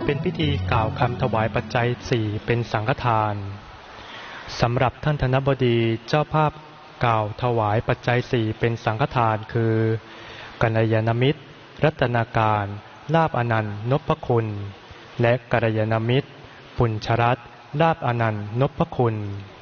เป็นพิธีกล่าวคำถวายปัจจัย4เป็นสังฆทานสำหรับท่านธนบดีเจ้าภาพกล่าวถวายปัจจัย4เป็นสังฆทานคือกัลยาณมิตรรัตนาการลาภอนันต์นพคุณและกัลยาณมิตรปุญชรัตน์ลาภอนันต์นพคุณ